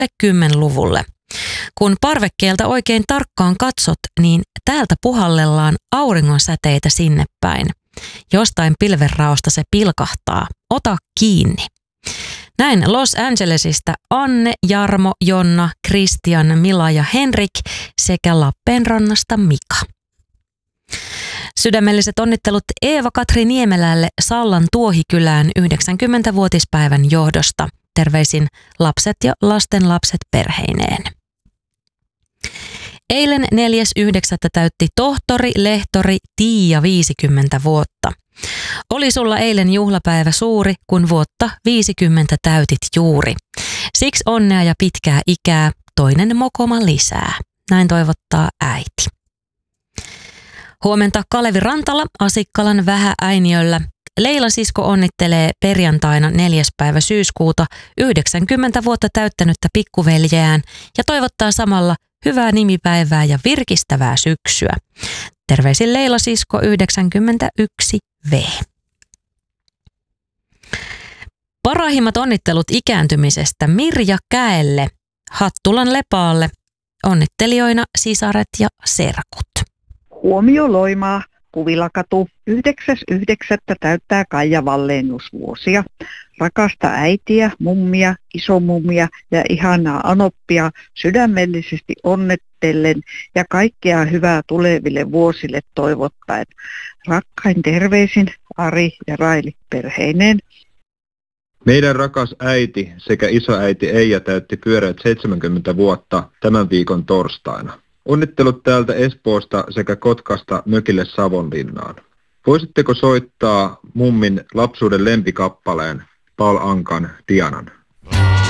10-luvulle. Kun parvekkeelta oikein tarkkaan katsot, niin täältä puhallellaan auringonsäteitä sinne päin. Jostain pilvenraosta se pilkahtaa. Ota kiinni. Näin Los Angelesista Anne, Jarmo, Jonna, Christian, Mila ja Henrik sekä Lappeenrannasta Mika. Sydämelliset onnittelut Eeva-Katri Niemelälle Sallan Tuohikylään 90-vuotispäivän johdosta. Terveisin lapset ja lastenlapset perheineen. Eilen 4.9. täytti tohtori, lehtori Tiia 50 vuotta. Oli sulla eilen juhlapäivä suuri, kun vuotta 50 täytit juuri. Siksi onnea ja pitkää ikää, toinen mokoma lisää. Näin toivottaa äiti. Huomenta Kalevi Rantala Asikkalan Vähä-Äiniöllä. Leila sisko onnittelee perjantaina 4. päivä syyskuuta 90 vuotta täyttänyttä pikkuveljeään ja toivottaa samalla hyvää nimipäivää ja virkistävää syksyä. Terveisin Leila sisko 91V. Parhaimmat onnittelut ikääntymisestä Mirja Käelle, Hattulan Lepaalle, onnittelijoina sisaret ja serkut. Huomio Loimaa, Kuvilakatu, 9.9. täyttää Kaija Wallenius vuosia. Rakasta äitiä, mummia, isomummia ja ihanaa anoppia sydämellisesti onnettellen ja kaikkea hyvää tuleville vuosille toivottaen. Rakkain terveisin Ari ja Raili perheineen. Meidän rakas äiti sekä isoäiti Eija täytti pyöreät 70 vuotta tämän viikon torstaina. Onnittelut täältä Espoosta sekä Kotkasta mökille Savonlinnaan. Voisitteko soittaa mummin lapsuuden lempikappaleen Paul Ankan Dianan?